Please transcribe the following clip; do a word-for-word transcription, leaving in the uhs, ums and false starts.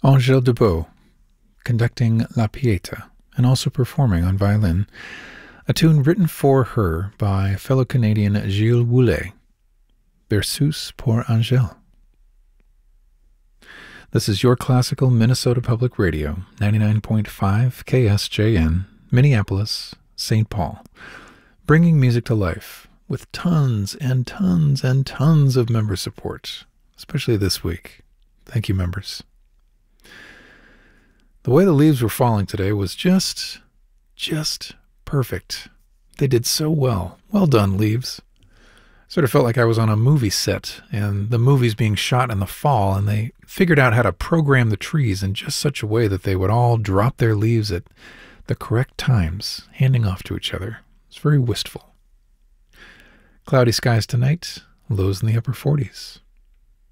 Angèle Dubeux, conducting La Pietà, and also performing on violin, a tune written for her by fellow Canadian Gilles Woulet, Berceuse pour Angèle. This is your classical Minnesota Public Radio, ninety-nine point five K S J N, Minneapolis, Saint Paul, bringing music to life with tons and tons and tons of member support, especially this week. Thank you, members. The way the leaves were falling today was just, just perfect. They did so well. Well done, leaves. Sort of felt like I was on a movie set, and the movie's being shot in the fall, and they figured out how to program the trees in just such a way that they would all drop their leaves at the correct times, handing off to each other. It's very wistful. Cloudy skies tonight, lows in the upper forties.